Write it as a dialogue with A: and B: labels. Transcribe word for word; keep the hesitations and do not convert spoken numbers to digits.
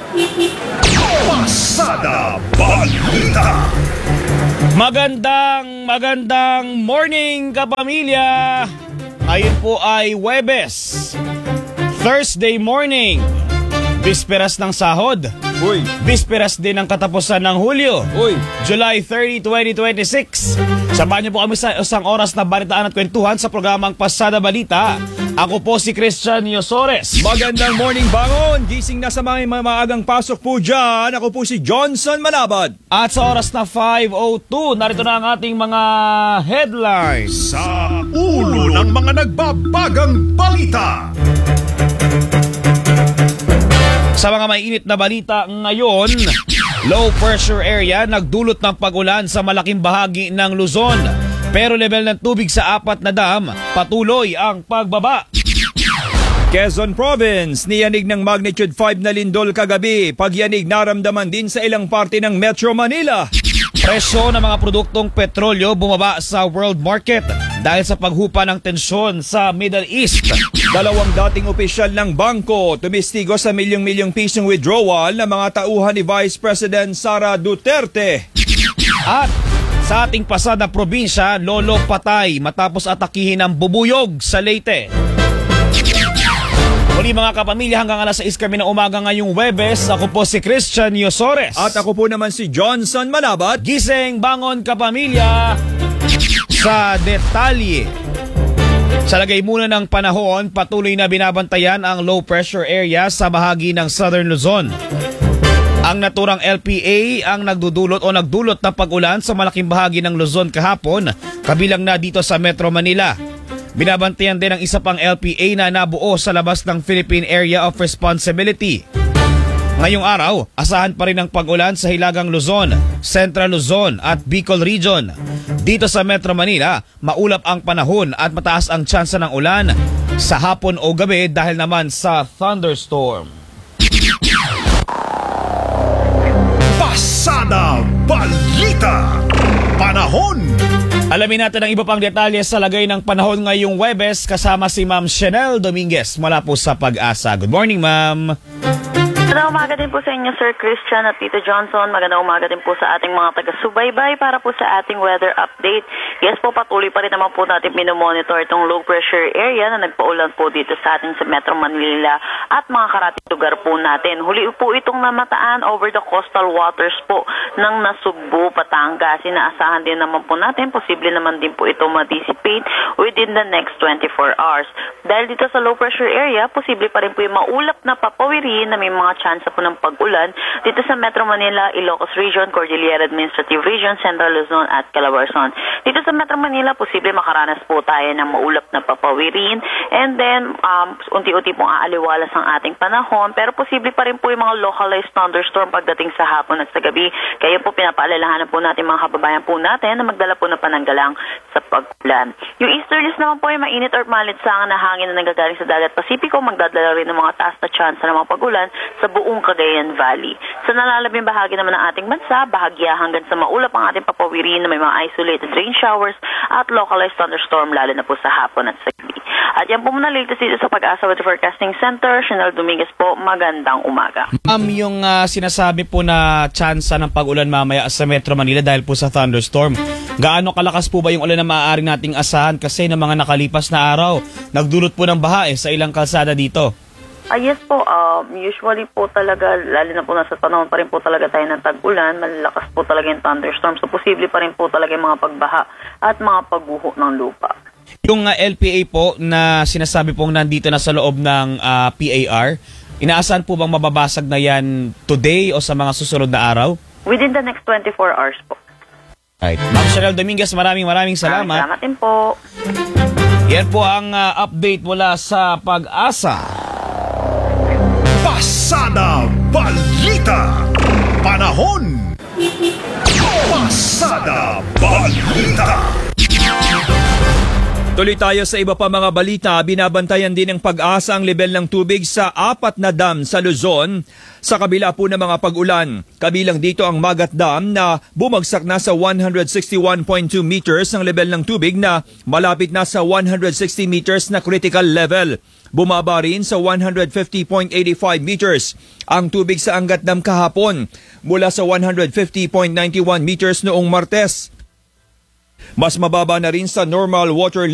A: Pasada Balita.
B: Magandang, magandang morning kapamilya! Ngayon po ay Huwebes, Thursday morning, bisperas ng sahod.
C: Uy,
B: Bisperas din ng katapusan ng Hulyo,
C: uy.
B: July thirtieth, twenty twenty-six. Samahan niyo po kami sa isang oras na balitaan at kwentuhan sa programang Pasada Balita. Ako po si Christian Yosores.
C: Magandang morning bangon. Gising na sa mga maagang pasok po dyan. Ako po si Johnson Malabad.
B: At sa oras na five oh two, narito na ang ating mga headlines.
A: Sa ulo ng mga nagbabagang balita.
B: Sa mga mainit na balita ngayon, low pressure area nagdulot ng pag-ulan sa malaking bahagi ng Luzon. Pero level ng tubig sa apat na dam, patuloy ang pagbaba.
C: Quezon Province, niyanig ng magnitude five na lindol kagabi. Pagyanig naramdaman din sa ilang parte ng Metro Manila.
B: Presyo ng mga produktong petrolyo bumaba sa world market dahil sa paghupa ng tensyon sa Middle East.
C: Dalawang dating opisyal ng bangko tumistigo sa milyong-milyong pisong withdrawal ng mga tauhan ni Vice President Sara Duterte.
B: At sa ating pasada probinsya, lolo patay matapos atakihin ng bubuyog sa Leyte. Muli mga kapamilya, hanggang alas sais kami ng umaga ngayong Huwebes. Ako po si Christian Yosores.
C: At ako po naman si Johnson Malabad.
B: Gising, bangon kapamilya sa detalye. Sa lagay muna ng panahon, patuloy na binabantayan ang low pressure area sa bahagi ng Southern Luzon. Ang naturang L P A ang nagdudulot o nagdulot ng pag-ulan sa malaking bahagi ng Luzon kahapon, kabilang na dito sa Metro Manila. Binabantayan din ang isa pang L P A na nabuo sa labas ng Philippine Area of Responsibility. Ngayong araw, asahan pa rin ang pag-ulan sa Hilagang Luzon, Central Luzon at Bicol Region. Dito sa Metro Manila, maulap ang panahon at mataas ang tsansa ng ulan sa hapon o gabi dahil naman sa thunderstorm.
A: Pasada Balita. Panahon.
B: Alamin natin ang iba pang detalye sa lagay ng panahon ngayong Huwebes kasama si Ma'am Chanel Dominguez mula po sa Pag-asa. Good morning, Ma'am.
D: Magandang umaga din po sa inyo, Sir Christian at Tito Johnson. Magandang umaga din po sa ating mga taga-subaybay para po sa ating weather update. Yes po, patuloy pa rin naman po natin minomonitor itong low pressure area na nagpaulan po dito sa atin sa Metro Manila at mga karating lugar po natin. Huli po itong namataan over the coastal waters po ng Nasugbu, Batangas. Inaasahan din naman po natin, posible naman din po ito ma-dissipate within the next twenty-four hours. Dahil dito sa low pressure area, posible pa rin po yung maulap na papawirin na may mga chance po ng pag-ulan dito sa Metro Manila, Ilocos Region, Cordillera Administrative Region, Central Luzon at Calabarzon. Dito sa Metro Manila, posible makaranas po tayo ng maulap na papawirin and then um, unti-unti pong aaliwalas ang ating panahon pero posible pa rin po yung mga localized thunderstorm pagdating sa hapon at sa gabi. Kaya po pinapaalalahanan po natin mga kababayan po natin na magdala po ng pananggalang sa pag-ulan. Yung easterlies naman po ay mainit or malinsangan na hangin na nanggagaling sa dagat Pasipiko, magdadala rin ng mga taas na chance ng mga pag-ulan sa buong Cagayan Valley. Sa nalalabing bahagi naman ng ating bansa, bahagya hanggang sa maulap ang ating papawirin na may mga isolated rain showers at localized thunderstorm lalo na po sa hapon at sa gabi. At yan po muna latest dito sa Pag-asa Weather Forecasting Center. Chanel Dominguez po, magandang umaga.
B: Ma'am, yung uh, sinasabi po na tsansa ng pag-ulan mamaya sa Metro Manila dahil po sa thunderstorm, gaano kalakas po ba yung ulan na maaari nating asahan kasi ng mga nakalipas na araw? Nagdulot po ng baha eh, sa ilang kalsada dito.
D: Ah, yes po, um, usually po talaga, lalo na po nasa panahon pa rin po talaga tayo ng tag-ulan, malalakas po talaga yung thunderstorm. So, posible pa rin po talaga yung mga pagbaha at mga pagguho ng lupa.
B: Yung uh, L P A po na sinasabi pong nandito na sa loob ng uh, P A R, inaasahan po bang mababasag na yan today o sa mga susunod na araw?
D: Within the next twenty-four hours po.
B: Right. Ma'am Chanel Dominguez, maraming maraming salamat.
D: Maraming salamat din po.
B: Yan po ang uh, update mula sa Pag-asa.
A: Pasada Balita. Panahon. Pasada Balita.
C: Tuloy tayo sa iba pa mga balita. Binabantayan din ng Pag-asa ang level ng tubig sa apat na dam sa Luzon sa kabila po ng mga pag-ulan. Kabilang dito ang Magat Dam na bumagsak na sa one hundred sixty-one point two meters ang level ng tubig na malapit na sa one hundred sixty meters na critical level. Bumaba rin sa one hundred fifty point eight five meters ang tubig sa Angat Dam kahapon mula sa one hundred fifty point nine one meters noong Martes. Mas mababa na rin sa normal water